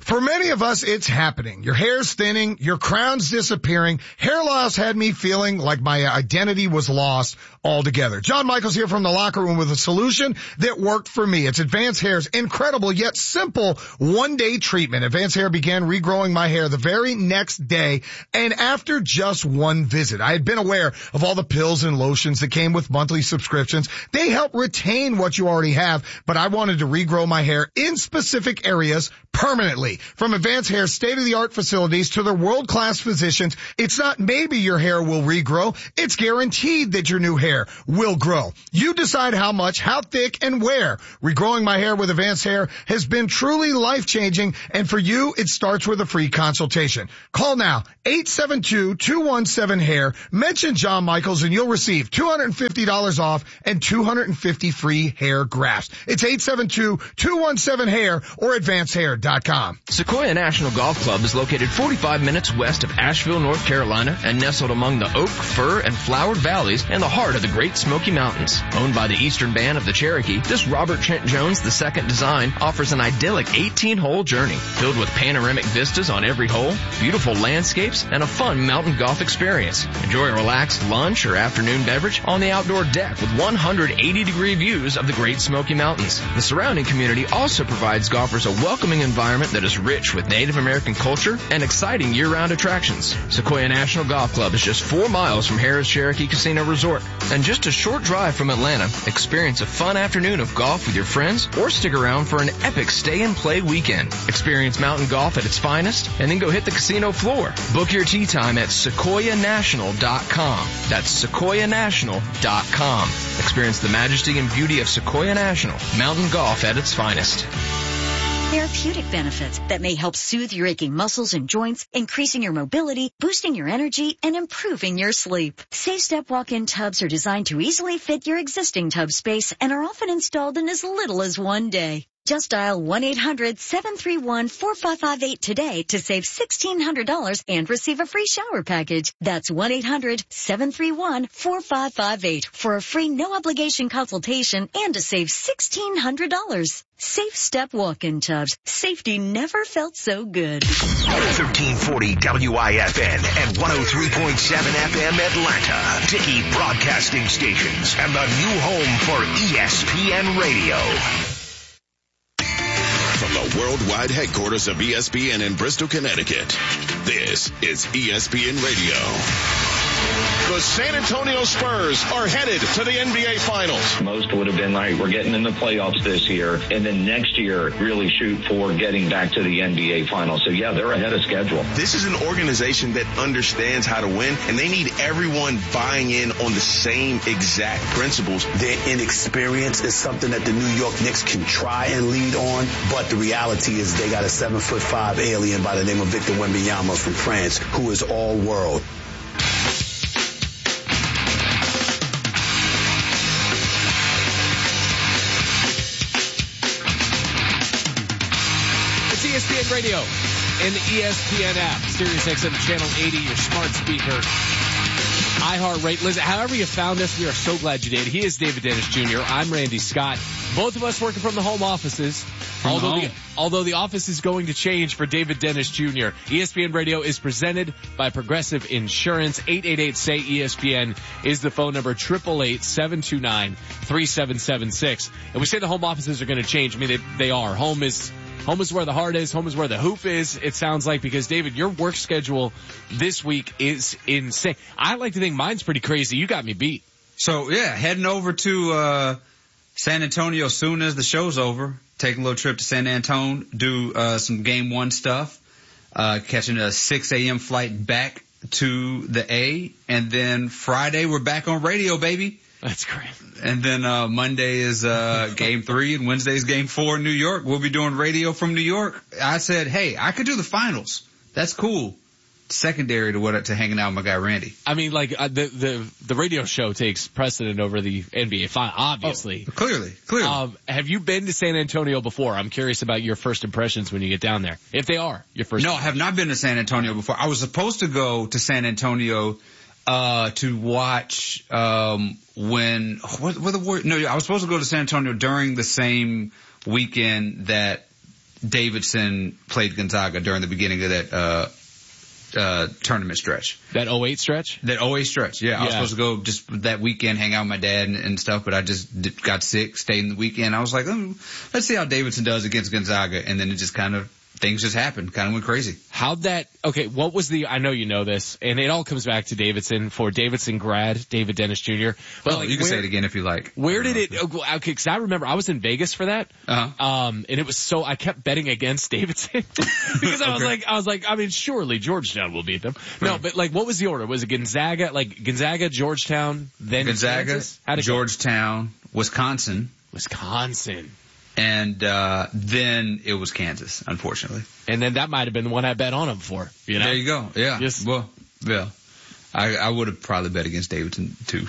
For many of us, it's happening. Your hair's thinning, your crown's disappearing. Hair loss had me feeling like my identity was lost altogether. John Michaels here from the locker room with a solution that worked for me. It's Advanced Hair's incredible yet simple one-day treatment. Advanced Hair began regrowing my hair the very next day, and after just one visit. I had been aware of all the pills and lotions that came with monthly subscriptions. They help retain what you already have, but I wanted to regrow my hair in specific areas permanently. From Advanced Hair's state-of-the-art facilities to their world-class physicians, it's not maybe your hair will regrow, it's guaranteed that your new hair will grow. You decide how much, how thick, and where. Regrowing my hair with Advanced Hair has been truly life-changing, and for you, it starts with a free consultation. Call now, 872-217-HAIR. Mention John Michaels and you'll receive $250 off and 250 free hair grafts. It's 872-217-HAIR or AdvancedHair.com. Sequoia National Golf Club is located 45 minutes west of Asheville, North Carolina, and nestled among the oak, fir, and flowered valleys in the heart of the Great Smoky Mountains. Owned by the Eastern Band of the Cherokee, this Robert Trent Jones II design offers an idyllic 18-hole journey filled with panoramic vistas on every hole, beautiful landscapes, and a fun mountain golf experience. Enjoy a relaxed lunch or afternoon beverage on the outdoor deck with 180-degree views of the Great Smoky Mountains. The surrounding community also provides golfers a welcoming environment that is rich with Native American culture and exciting year-round attractions. Sequoia National Golf Club is just 4 miles from Harrah's Cherokee Casino Resort and just a short drive from Atlanta. Experience a fun afternoon of golf with your friends or stick around for an epic stay-and-play weekend. Experience mountain golf at its finest and then go hit the casino floor. Book your tee time at SequoiaNational.com. That's SequoiaNational.com. Experience the majesty and beauty of Sequoia National, mountain golf at its finest. Therapeutic benefits that may help soothe your aching muscles and joints, increasing your mobility, boosting your energy, and improving your sleep. Safe Step walk-in tubs are designed to easily fit your existing tub space and are often installed in as little as 1 day. Just dial 1-800-731-4558 today to save $1,600 and receive a free shower package. That's 1-800-731-4558 for a free no-obligation consultation and to save $1,600. Safe Step walk-in tubs. Safety never felt so good. 1340 WIFN and 103.7 FM Atlanta. Dickey Broadcasting Stations and the new home for ESPN Radio. From the worldwide headquarters of ESPN in Bristol, Connecticut, this is ESPN Radio. The San Antonio Spurs are headed to the NBA Finals. Most would have been like, we're getting in the playoffs this year, and then next year really shoot for getting back to the NBA Finals. So, yeah, they're ahead of schedule. This is an organization that understands how to win, and they need everyone buying in on the same exact principles. Their inexperience is something that the New York Knicks can try and lead on, but the reality is they got a 7'5" alien by the name of Victor Wembanyama from France, who is all world. ESPN Radio and the ESPN app, Sirius XM Channel 80, your smart speaker, iHeartRadio. Listen, however you found us, we are so glad you did. He is David Dennis Jr. I'm Randy Scott. Both of us working from the home offices. Although the office is going to change for David Dennis Jr. ESPN Radio is presented by Progressive Insurance. 888-SAY-ESPN is the phone number, 888-729-3776. And we say the home offices are going to change. I mean, they are. Home is where the heart is. Home is where the hoop is, it sounds like, because, David, your work schedule this week is insane. I like to think mine's pretty crazy. You got me beat. So, yeah, heading over to San Antonio soon as the show's over. Taking a little trip to San Antone, do some Game 1 stuff, catching a 6 a.m. flight back to the A, and then Friday we're back on radio, baby. That's great. And then Monday is Game 3, and Wednesday is Game 4 in New York. We'll be doing radio from New York. I said, hey, I could do the finals. That's cool. Secondary to hanging out with my guy Randy. I mean, like the radio show takes precedent over the NBA final, obviously. Oh, clearly. Have you been to San Antonio before? I'm curious about your first impressions when you get down there, if they are your first. No, I have not been to San Antonio before. I was supposed to go to San Antonio to watch I was supposed to go to San Antonio during the same weekend that Davidson played Gonzaga during the beginning of that tournament stretch. That 08 stretch? That 08 stretch, yeah. I was supposed to go just that weekend, hang out with my dad and stuff, but I just got sick, stayed in the weekend. I was like, let's see how Davidson does against Gonzaga. And then it just things just happened, kind of went crazy. What was I know you know this, and it all comes back to Davidson, for Davidson grad, David Dennis Jr. But you can say it again if you like. Where did it, okay, because I remember I was in Vegas for that, and it was I kept betting against Davidson, because I was like, I mean, surely Georgetown will beat them. No, but what was the order? Was it Gonzaga, Georgetown, then Gonzaga, Georgetown, Wisconsin. And then it was Kansas, unfortunately. And then that might have been the one I bet on them for. There you go. Yeah. I would have probably bet against Davidson too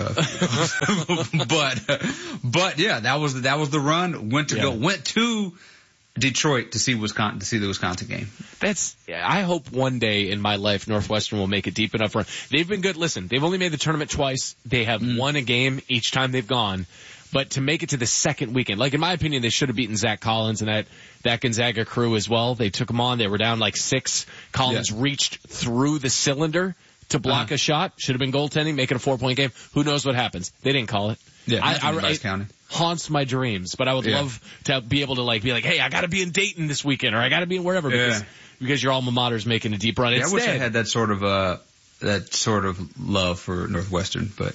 but yeah, that was the run. Went to Detroit to see Wisconsin, to see the Wisconsin game. I hope one day in my life Northwestern will make a deep enough run. They've been good. Listen, they've only made the tournament twice. They have won a game each time they've gone. But to make it to the second weekend, in my opinion, they should have beaten Zach Collins and that Gonzaga crew as well. They took them on. They were down 6. Collins reached through the cylinder to block a shot. Should have been goaltending, make it a 4-point game. Who knows what happens? They didn't call it. Yeah, it haunts my dreams, but I would love to be able to be like, hey, I got to be in Dayton this weekend, or I got to be in wherever because your alma mater is making a deep run. Yeah, I wish I had that sort of love for Northwestern, but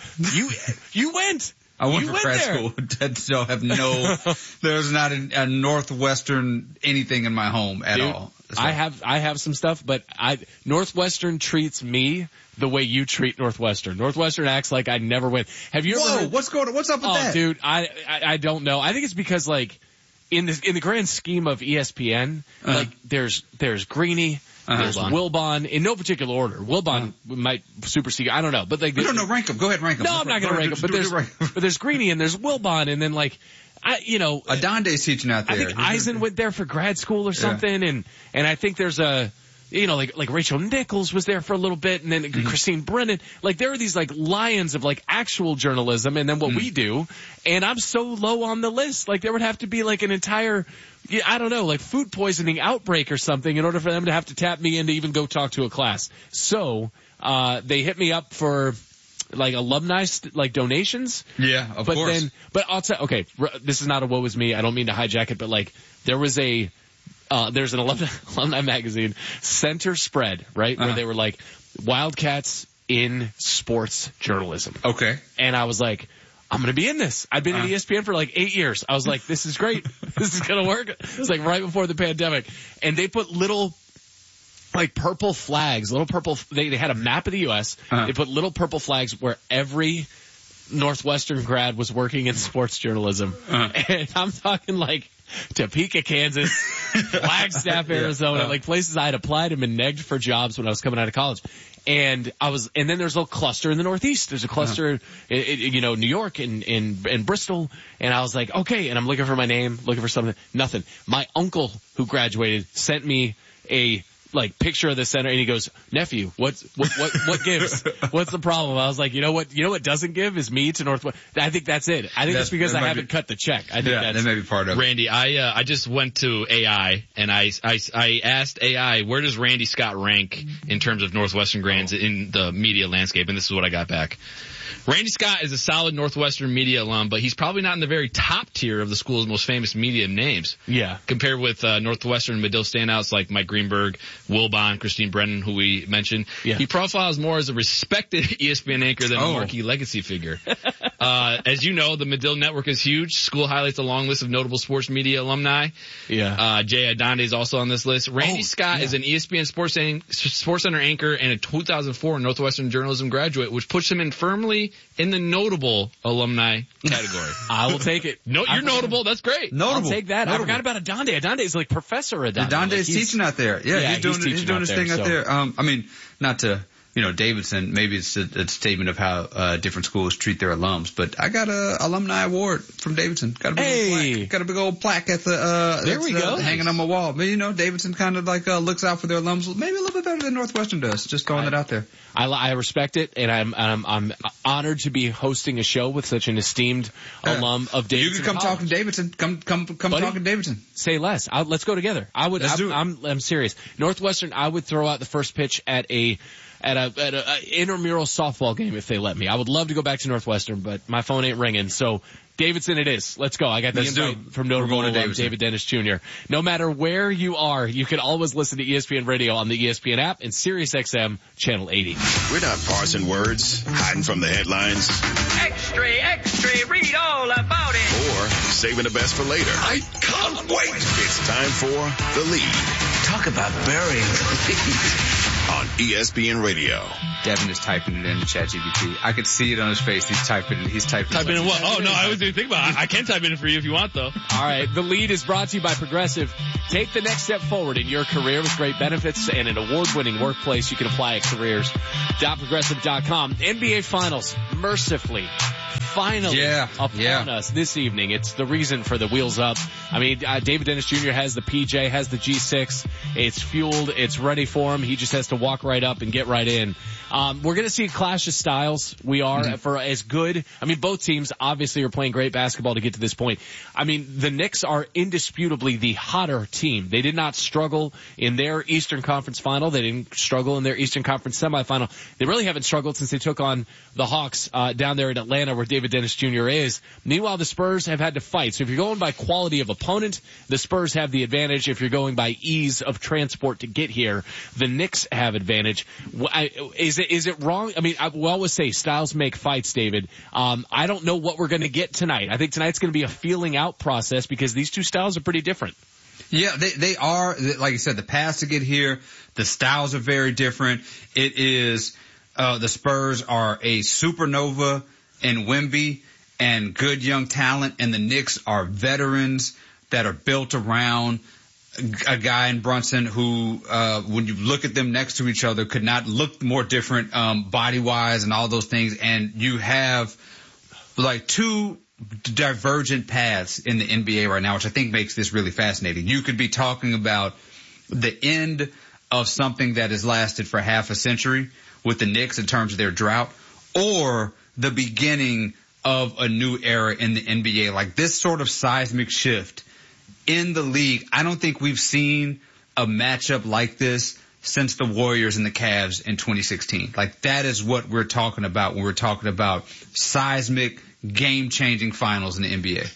you went. I went to grad school. So there's not a Northwestern anything in my home at all. So. I have some stuff, but Northwestern treats me the way you treat Northwestern. Northwestern acts like I never went. Have you ever heard? What's up with that? Dude, I don't know. I think it's because in the grand scheme of ESPN, there's Greeny. There's Wilbon, in no particular order. Wilbon might supersede, I don't know. But no, rank them. Go ahead, rank them. No, I'm not going to rank them. But there's Greeny and there's Wilbon, and then Adonde's teaching out there. I think Eisen went there for grad school or something, and I think there's like Rachel Nichols was there for a little bit, and then Christine Brennan. There are these lions of actual journalism, and then what we do, and I'm so low on the list. There would have to be an entire, I don't know, food poisoning outbreak or something in order for them to have to tap me in to even go talk to a class. So, they hit me up for alumni donations. Yeah, of course. But I'll tell, okay, this is not a woe is me. I don't mean to hijack it, but there's an alumni magazine, Center Spread, right? Where they were Wildcats in sports journalism. Okay. And I was like, I'm going to be in this. I've been at ESPN for 8 years. I was like, this is great. This is going to work. It was right before the pandemic. And they put little purple flags, they had a map of the U.S. They put little purple flags where every Northwestern grad was working in sports journalism. And I'm talking Topeka, Kansas, Flagstaff, Arizona, places I had applied and been negged for jobs when I was coming out of college. And then there's a little cluster in the Northeast. There's a cluster, New York and Bristol. And I was like, okay. And I'm looking for my name, looking for something. Nothing. My uncle who graduated sent me a picture of the center, and he goes, nephew, what gives? What's the problem? I was like, you know what doesn't give is me to Northwest. I think that's it. I think it's because I haven't cut the check. I think that may be part of it. Randy, I just went to AI and I asked AI, where does Randy Scott rank in terms of Northwestern grads in the media landscape? And this is what I got back. Randy Scott is a solid Northwestern media alum, but he's probably not in the very top tier of the school's most famous media names. Yeah. Compared with Northwestern Medill standouts like Mike Greenberg, Wilbon, Christine Brennan, who we mentioned. Yeah. He profiles more as a respected ESPN anchor than a marquee legacy figure. As you know, the Medill network is huge. School highlights a long list of notable sports media alumni. Yeah. Jay Adonde is also on this list. Randy Scott is an ESPN Sports Center anchor and a 2004 Northwestern journalism graduate, which puts him in firmly in the notable alumni category. I will take it. No, you're notable. That's great. Notable. I'll take that. Notable. I forgot about Adonde. Adonde is Professor Adonde. Adonde is teaching out there. Yeah, he's doing his thing out there. I mean, not to Davidson, maybe it's a statement of how different schools treat their alums, but I got a alumni award from Davidson. Got a big old plaque at the there we go, hanging on my wall. But Davidson kind of like looks out for their alums maybe a little bit better than Northwestern does. Just throwing that out there. I respect it, and I'm honored to be hosting a show with such an esteemed alum of Davidson. You can come talk to Davidson. Come talk to Davidson. Say less. Let's go together. I'm serious. Northwestern, I would throw out the first pitch at a intramural softball game if they let me. I would love to go back to Northwestern, but my phone ain't ringing. So Davidson it is. Let's go. I got the invite from notable alum David Dennis Jr. No matter where you are, you can always listen to ESPN Radio on the ESPN app and SiriusXM Channel 80. We're not parsing words, hiding from the headlines. Extra, read all about it. Or saving the best for later. I can't wait. It's time for The Lead. Talk about burying the lead. On ESPN Radio. Devin is typing it into ChatGPT. I could see it on his face. He's typing it. Typing in what? Oh, no, I was doing think about it. I can type it in for you if you want, though. All right. The Lead is brought to you by Progressive. Take the next step forward in your career with great benefits and an award-winning workplace. You can apply at careers.progressive.com. NBA Finals, mercifully, finally upon us this evening. It's the reason for the wheels up. I mean, David Dennis Jr. has the PJ, has the G6. It's fueled. It's ready for him. He just has to walk right up and get right in. We're going to see a clash of styles. We are for as good. I mean, both teams obviously are playing great basketball to get to this point. I mean, the Knicks are indisputably the hotter team. They did not struggle in their Eastern Conference final. They didn't struggle in their Eastern Conference semifinal. They really haven't struggled since they took on the Hawks down there in Atlanta where David Dennis Jr. is. Meanwhile, the Spurs have had to fight. So if you're going by quality of opponent, the Spurs have the advantage. If you're going by ease of transport to get here, the Knicks have advantage. Is it wrong? I mean, we always say styles make fights, David. I don't know what we're going to get tonight. I think tonight's going to be a feeling out process because these two styles are pretty different. Yeah, they are. Like you said, the paths to get here, the styles are very different. It is, the Spurs are a supernova in Wemby and good young talent, and the Knicks are veterans that are built around a guy in Brunson who, when you look at them next to each other, could not look more different, body-wise and all those things. And you have like two divergent paths in the NBA right now, which I think makes this really fascinating. You could be talking about the end of something that has lasted for half a century with the Knicks in terms of their drought, or the beginning of a new era in the NBA. Like this sort of seismic shift in the league, I don't think we've seen a matchup like this since the Warriors and the Cavs in 2016. Like that is what we're talking about when we're talking about seismic, game-changing finals in the NBA.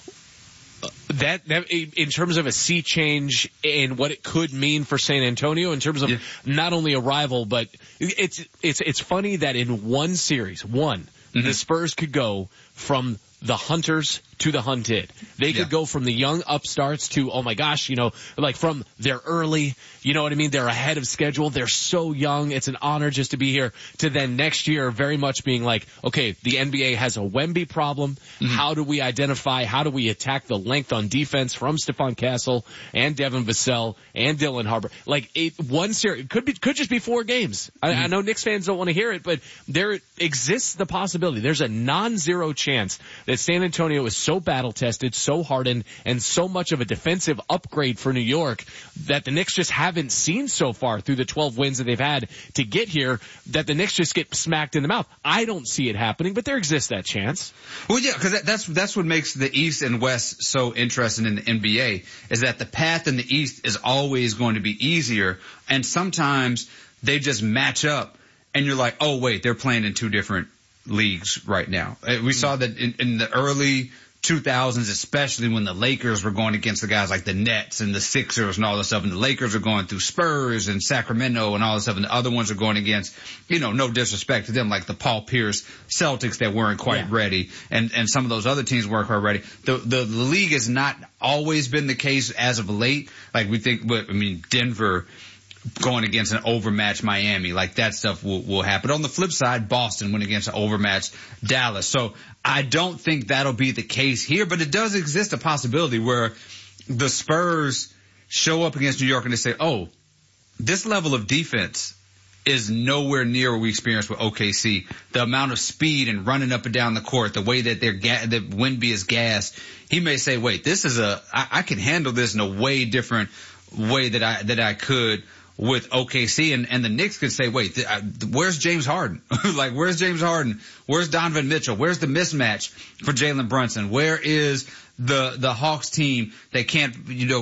That in terms of a sea change and what it could mean for San Antonio in terms of not only a rival, but it's funny that in one series, the Spurs could go from the hunters to the hunted. They could go from the young upstarts to, oh my gosh, like from their early, you know what I mean? They're ahead of schedule. They're so young. It's an honor just to be here, to then next year very much being like, okay, the NBA has a Wemby problem. How do we identify, how do we attack the length on defense from Stephon Castle and Devin Vassell and Dylan Harper? Like one series, could just be 4 games. I know Knicks fans don't want to hear it, but there exists the possibility. There's a non-zero chance that San Antonio is so battle-tested, so hardened, and so much of a defensive upgrade for New York that the Knicks just haven't seen so far through the 12 wins that they've had to get here, that the Knicks just get smacked in the mouth. I don't see it happening, but there exists that chance. Well, yeah, because that's what makes the East and West so interesting in the NBA, is that the path in the East is always going to be easier, and sometimes they just match up, and you're like, oh, wait, they're playing in 2 different leagues right now. We saw that in the early 2000s, especially when the Lakers were going against the guys like the Nets and the Sixers and all this stuff, and the Lakers are going through Spurs and Sacramento and all this stuff, and the other ones are going against, no disrespect to them, like the Paul Pierce Celtics that weren't quite ready, and some of those other teams weren't quite ready. The league has not always been the case as of late. Like we think, Denver going against an overmatched Miami, like that stuff will happen. On the flip side, Boston went against an overmatched Dallas. So I don't think that'll be the case here, but it does exist a possibility where the Spurs show up against New York and they say, oh, this level of defense is nowhere near what we experienced with OKC. The amount of speed and running up and down the court, the way that that Wemby is gassed, he may say, wait, this is I can handle this in a way different way that I could with OKC, and the Knicks could say, wait, where's James Harden? Like, where's James Harden? Where's Donovan Mitchell? Where's the mismatch for Jalen Brunson? Where is the Hawks team that can't,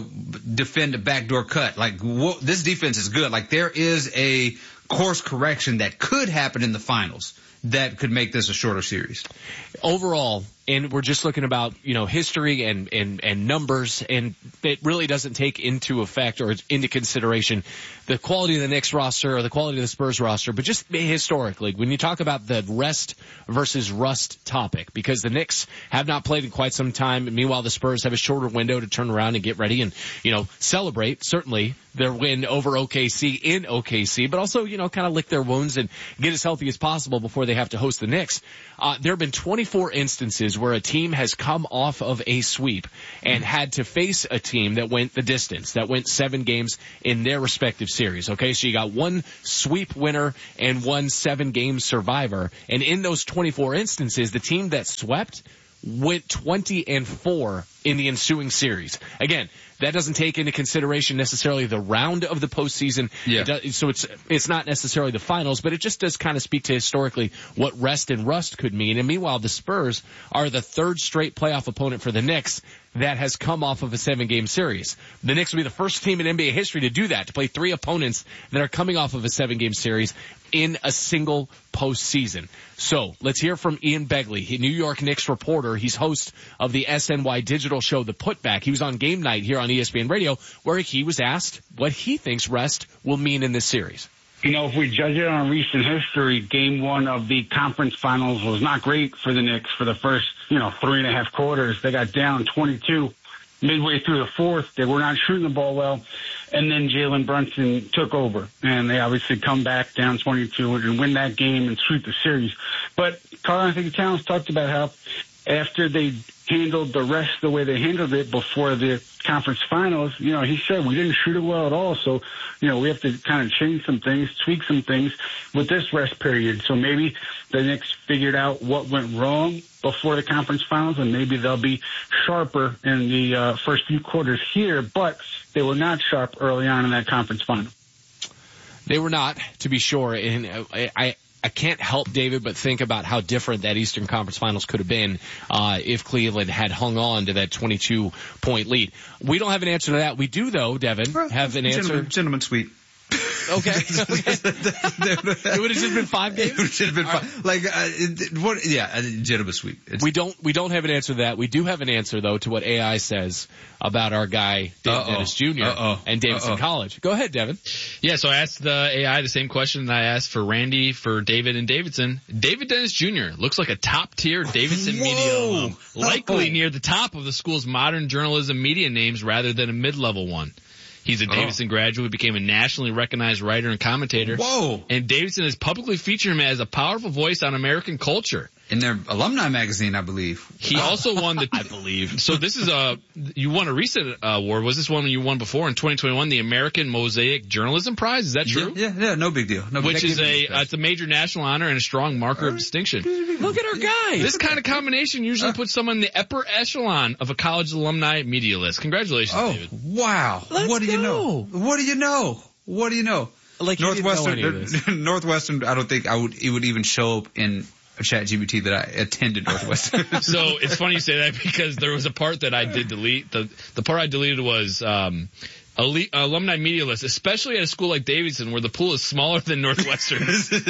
defend a backdoor cut? Like, this defense is good. Like, there is a course correction that could happen in the finals that could make this a shorter series. Overall, and we're just looking about, history and numbers, and it really doesn't take into effect or into consideration the quality of the Knicks roster or the quality of the Spurs roster, but just historically, when you talk about the rest versus rust topic, because the Knicks have not played in quite some time, and meanwhile the Spurs have a shorter window to turn around and get ready and, celebrate, certainly, their win over OKC in OKC, but also, kind of lick their wounds and get as healthy as possible before they have to host the Knicks. There have been 24 instances where a team has come off of a sweep and had to face a team that went the distance, that went 7 games in their respective series. Okay, so you got one sweep winner and one 7-game survivor. And in those 24 instances, the team that swept went 20-4 in the ensuing series. Again, that doesn't take into consideration necessarily the round of the postseason. Yeah. So it's not necessarily the finals, but it just does kind of speak to historically what rest and rust could mean. And meanwhile, the Spurs are the 3rd straight playoff opponent for the Knicks that has come off of a 7-game series. The Knicks will be the first team in NBA history to do that, to play 3 opponents that are coming off of a 7-game series in a single postseason. So let's hear from Ian Begley, New York Knicks reporter. He's host of the SNY digital show, The Putback. He was on Game Night here on ESPN Radio, where he was asked what he thinks rest will mean in this series. If we judge it on recent history, game 1 of the conference finals was not great for the Knicks for the first, 3.5 quarters. They got down 22. Midway through the 4th, they were not shooting the ball well. And then Jalen Brunson took over. And they obviously come back down 22 and win that game and sweep the series. But Karl-Anthony Towns talked about how after they handled the rest the way they handled it before the conference finals, he said we didn't shoot it well at all. So, we have to kind of change some things, tweak some things with this rest period. So maybe the Knicks figured out what went wrong before the conference finals, and maybe they'll be sharper in the first few quarters here, but they were not sharp early on in that conference final. They were not, to be sure. And I can't help, David, but think about how different that Eastern Conference Finals could have been if Cleveland had hung on to that 22-point lead. We don't have an answer to that. We do, though, Devin, have an answer. Gentleman sweep. Okay. It would have just been 5 games. It should have been 5. Right. Gentleman sweep. We don't have an answer to that. We do have an answer though to what AI says about our guy David Dennis Jr. And Davidson College. Go ahead, Devin. Yeah. So I asked the AI the same question that I asked for Randy, for David, and Davidson. David Dennis Jr. looks like a top-tier Davidson media alum, likely near the top of the school's modern journalism media names rather than a mid-level one. He's a Davidson graduate, became a nationally recognized writer and commentator. Whoa! And Davidson has publicly featured him as a powerful voice on American culture. In their alumni magazine, I believe. He also won the, I believe. So this is you won a recent award. Was this one you won before in 2021, the American Mosaic Journalism Prize? Is that true? Yeah, no big deal. Which is it's a major national honor and a strong marker of distinction. Look at our guy. This kind of combination usually puts someone in the upper echelon of a college alumni media list. Congratulations, David. Wow. What do you know? What do you know? Like Northwestern, I don't think it would even show up in a ChatGPT that I attended Northwestern. So it's funny you say that because there was a part that I did delete. The part I deleted was alumni media list, especially at a school like Davidson where the pool is smaller than Northwestern.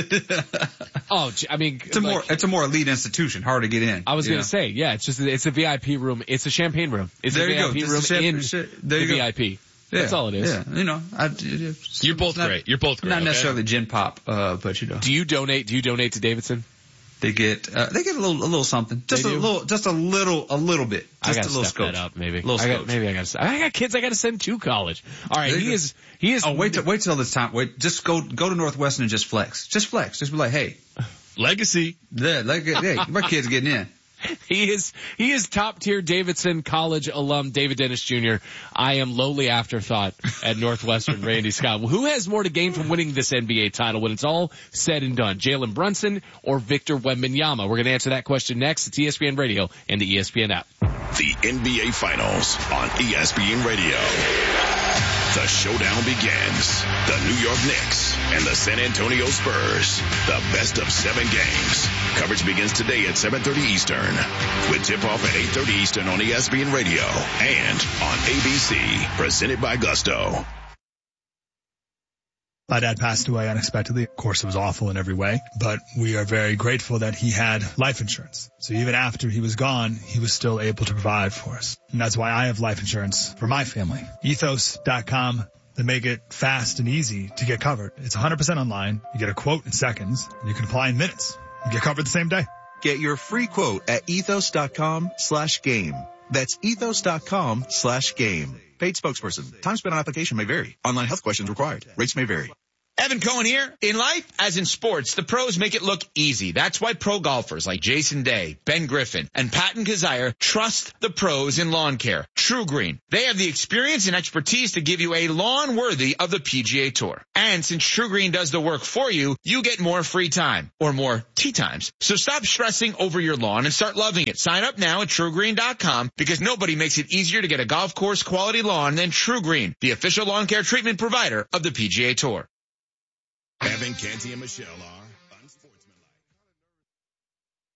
It's a more elite institution, hard to get in. I was going to say, yeah, it's a VIP room. It's a champagne room. It's a VIP room in the VIP. Yeah, that's all it is. Yeah, you're both great. You're both great. Not necessarily gin pop, but Do you donate to Davidson? They get a little something. Just a little bit. Just a little step that up, maybe. I got kids I gotta send to college. All right, he is. Oh, wait till this time. Wait, just go to Northwestern and just flex. Just be like, hey. Legacy. Yeah, my kid's getting in. He is top tier Davidson College alum David Dennis Jr. I am lowly afterthought at Northwestern Randy Scott. Who has more to gain from winning this NBA title when it's all said and done? Jalen Brunson or Victor Wembanyama? We're going to answer that question next. It's ESPN Radio and the ESPN app. The NBA Finals on ESPN Radio. The showdown begins. The New York Knicks and the San Antonio Spurs. The best of 7 games. Coverage begins today at 7:30 Eastern. With tip-off at 8:30 Eastern on ESPN Radio and on ABC. Presented by Gusto. My dad passed away unexpectedly. Of course, it was awful in every way, but we are very grateful that he had life insurance. So even after he was gone, he was still able to provide for us. And that's why I have life insurance for my family. Ethos.com. They make it fast and easy to get covered. It's 100% online. You get a quote in seconds. And you can apply in minutes. You get covered the same day. Get your free quote at ethos.com/game. That's ethos.com/game. Paid spokesperson. Time spent on application may vary. Online health questions required. Rates may vary. Evan Cohen here. In life, as in sports, the pros make it look easy. That's why pro golfers like Jason Day, Ben Griffin, and Patton Kazire trust the pros in lawn care. True Green. They have the experience and expertise to give you a lawn worthy of the PGA Tour. And since True Green does the work for you, you get more free time or more tee times. So stop stressing over your lawn and start loving it. Sign up now at TrueGreen.com because nobody makes it easier to get a golf course quality lawn than True Green, the official lawn care treatment provider of the PGA Tour. Evan, Canty, and Michelle are